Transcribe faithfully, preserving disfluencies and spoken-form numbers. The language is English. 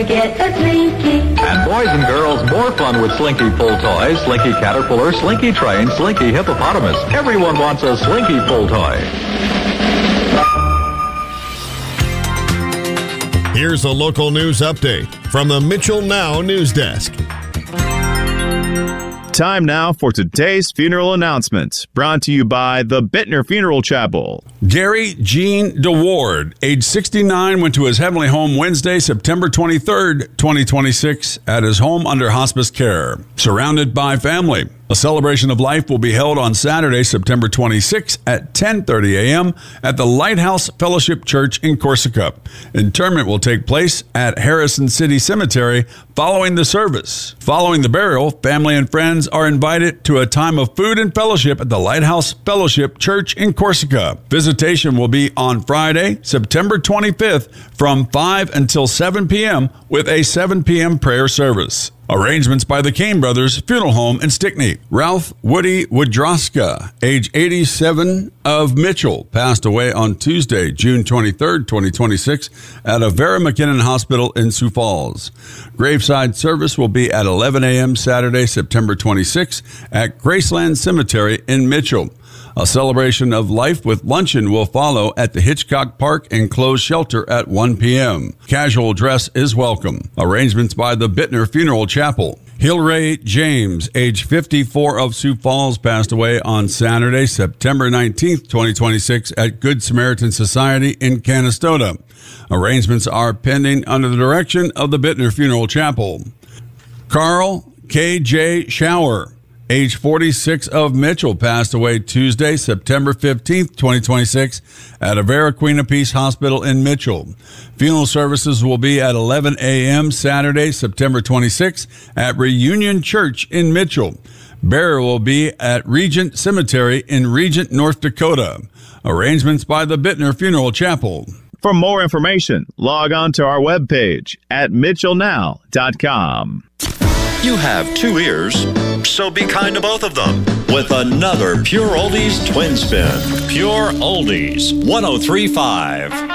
Get a Slinky. And boys and girls, more fun with Slinky pull toys. Slinky Caterpillar, Slinky Train, Slinky Hippopotamus. Everyone wants a Slinky pull toy. Here's a local news update from the Mitchell Now News Desk. Time now for today's funeral announcements, brought to you by the Bittner Funeral Chapel. Gary Gene DeWard, age sixty-nine, went to his heavenly home Wednesday, September twenty-third, twenty twenty-six, at his home under hospice care, surrounded by family. A celebration of life will be held on Saturday, September twenty-sixth at ten thirty a.m. at the Lighthouse Fellowship Church in Corsica. Interment will take place at Harrison City Cemetery following the service. Following the burial, family and friends are invited to a time of food and fellowship at the Lighthouse Fellowship Church in Corsica. Visitation will be on Friday, September twenty-fifth from five until seven p.m. with a seven p.m. prayer service. Arrangements by the Kane Brothers Funeral Home in Stickney. Ralph Woody Woodroska, age eighty-seven, of Mitchell, passed away on Tuesday, June twenty-third, twenty twenty-six, at Avera McKinnon Hospital in Sioux Falls. Graveside service will be at eleven a.m. Saturday, September twenty-sixth, at Graceland Cemetery in Mitchell. A celebration of life with luncheon will follow at the Hitchcock Park Enclosed Shelter at one p.m. Casual dress is welcome. Arrangements by the Bittner Funeral Chapel. Hillray James, age fifty-four, of Sioux Falls, passed away on Saturday, September nineteenth, twenty twenty-six, at Good Samaritan Society in Canastota. Arrangements are pending under the direction of the Bittner Funeral Chapel. Carl K J Shower, age forty-six, of Mitchell, passed away Tuesday, September fifteenth, twenty twenty-six, at Avera Queen of Peace Hospital in Mitchell. Funeral services will be at eleven a.m. Saturday, September twenty-sixth, at Reunion Church in Mitchell. Burial will be at Regent Cemetery in Regent, North Dakota. Arrangements by the Bittner Funeral Chapel. For more information, log on to our webpage at mitchell now dot com. You have two ears, so be kind to both of them with another Pure Oldies Twin Spin. Pure Oldies one oh three point five.